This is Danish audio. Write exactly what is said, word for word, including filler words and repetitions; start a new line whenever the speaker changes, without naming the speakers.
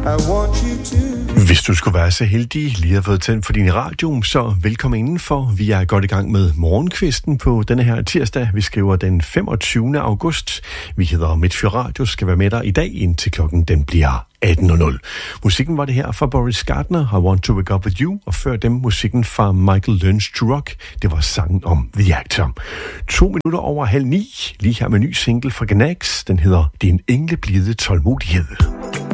I want you to.
Hvis du skulle være så heldig lige at få tændt for din radio, så velkommen indenfor. Vi er godt i gang med morgenkvisten på denne her tirsdag. Vi skriver den femogtyvende august. Vi hedder Midtfyr Radio, skal være med dig i dag, indtil klokken den bliver atten nul nul. Musikken var det her fra Boris Gardner, I Want to Wake Up With You, og før dem musikken fra Michael Learns to Rock. Det var sangen om The Actor. To minutter over halv ni, lige her med ny single fra Gnags. Den hedder Din engleblide tålmodighed.